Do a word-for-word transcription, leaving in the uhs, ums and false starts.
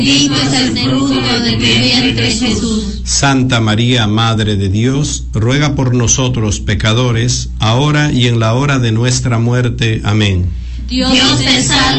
bendito es el fruto de tu vientre, Jesús. Santa María, Madre de Dios, ruega por nosotros pecadores, ahora y en la hora de nuestra muerte. Amén. Dios te salve